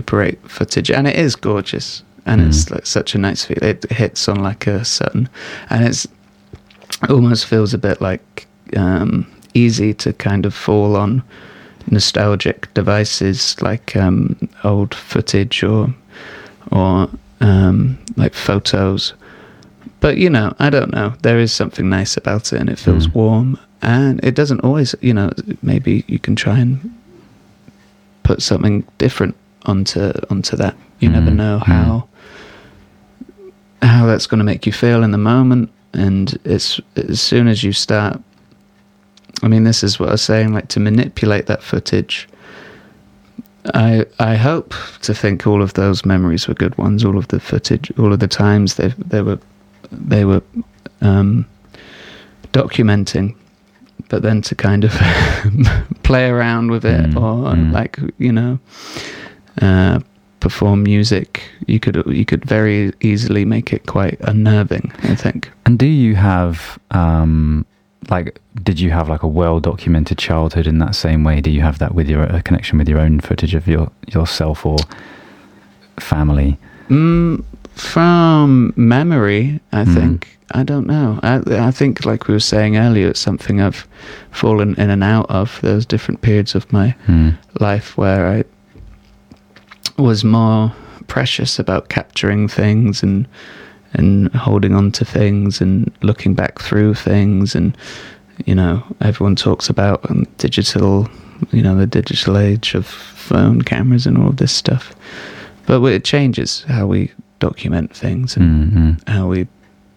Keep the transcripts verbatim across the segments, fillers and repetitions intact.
recuperate footage, and it is gorgeous, and Mm. it's like such a nice feel. It hits on like a certain, and it's it almost feels a bit like um, easy to kind of fall on nostalgic devices like um, old footage or or um, like photos. But, you know, I don't know. There is something nice about it, and it feels Mm. warm. And it doesn't always, you know, maybe you can try and put something different onto onto that. You Mm. never know how how that's going to make you feel in the moment. And it's as soon as you start, I mean, this is what I was saying, like to manipulate that footage. I I hope to think all of those memories were good ones. All of the footage, all of the times they they were they were um, documenting, but then to kind of play around with it, Mm, or mm. like, you know, uh, perform music. You could you could very easily make it quite unnerving, I think. And do you have, um, like, did you have like a well-documented childhood in that same way? Do you have that with your a connection with your own footage of your yourself or family? Mm, from memory, I Mm. think. I don't know. I I think, like we were saying earlier, it's something I've fallen in and out of. There's different periods of my Mm. life where I was more precious about capturing things and and holding on to things and looking back through things. And, you know, everyone talks about um, digital, you know, the digital age of phone cameras and all of this stuff. But it changes how we document things and Mm-hmm. how we,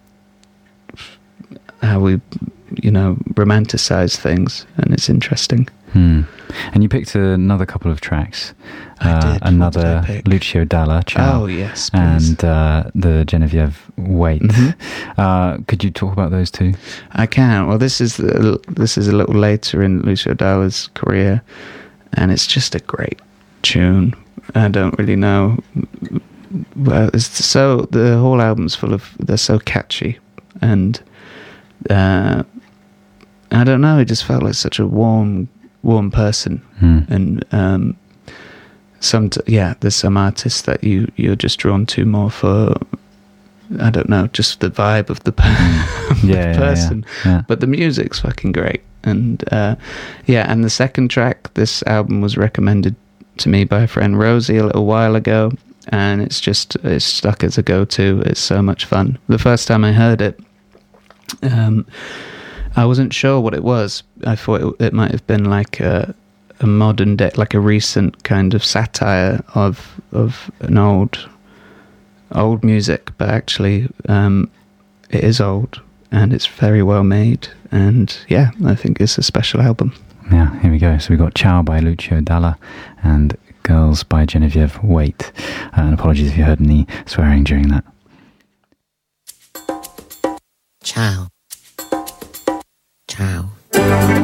how we, you know, romanticize things, and it's interesting. Hmm. And you picked another couple of tracks. I Uh, did. What did I another pick? Lucio Dalla, Ciao, Oh yes, please. and uh, the Genevieve Wait. Mhm. Uh, could you talk about those two? I can. Well, this is the, this is a little later in Lucio Dalla's career, and it's just a great tune. I don't really know. Well, it's so the whole album's full of, they're so catchy, and uh, I don't know. It just felt like such a warm, warm person, Hmm. and um, some t- yeah. There's some artists that you you're just drawn to more for, I don't know, just the vibe of the, per- Yeah, the yeah, person. yeah, yeah. But the music's fucking great. And uh, yeah, and the second track, this album was recommended to me by a friend Rosie a little while ago, and it's just, it's stuck as a go-to. It's so much fun. The first time I heard it, um, I wasn't sure what it was. I thought it, it might have been like a, a modern day, like a recent kind of satire of of an old old music, but actually um, it is old, and it's very well made. And yeah, I think it's a special album. Yeah, here we go. So we got Ciao by Lucio Dalla and Girls by Genevieve Wait. Uh, and apologies if you heard any swearing during that. Ciao. Ciao.